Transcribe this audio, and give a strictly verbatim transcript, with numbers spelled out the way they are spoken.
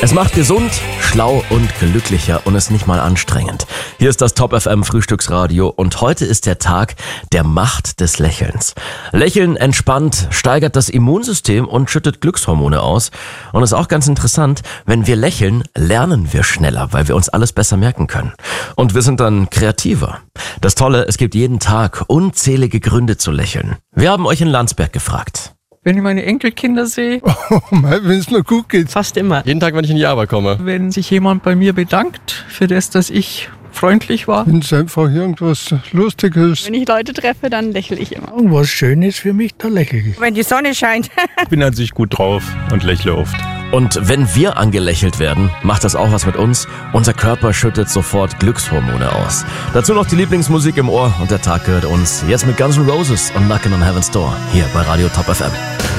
Es macht gesund, schlau und glücklicher und ist nicht mal anstrengend. Hier ist das Top F M Frühstücksradio und heute ist der Tag der Macht des Lächelns. Lächeln entspannt, steigert das Immunsystem und schüttet Glückshormone aus. Und ist auch ganz interessant, wenn wir lächeln, lernen wir schneller, weil wir uns alles besser merken können. Und wir sind dann kreativer. Das Tolle, es gibt jeden Tag unzählige Gründe zu lächeln. Wir haben euch in Landsberg gefragt. Wenn ich meine Enkelkinder sehe. Oh, wenn es mir gut geht. Fast immer. Jeden Tag, wenn ich in die Arbeit komme. Wenn sich jemand bei mir bedankt für das, dass ich freundlich war. Wenn es einfach irgendwas Lustiges. Wenn ich Leute treffe, dann lächle ich immer. Irgendwas Schönes für mich, da lächle ich. Wenn die Sonne scheint. Ich bin an sich gut drauf und lächle oft. Und wenn wir angelächelt werden, macht das auch was mit uns. Unser Körper schüttet sofort Glückshormone aus. Dazu noch die Lieblingsmusik im Ohr und der Tag gehört uns. Jetzt mit Guns N' Roses und Knockin' on Heaven's Door hier bei Radio Top F M.